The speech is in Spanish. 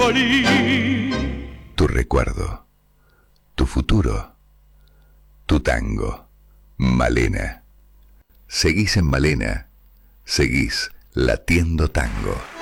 morir. Tu recuerdo, tu futuro, tu tango. Malena. Seguís en Malena, seguís latiendo tango.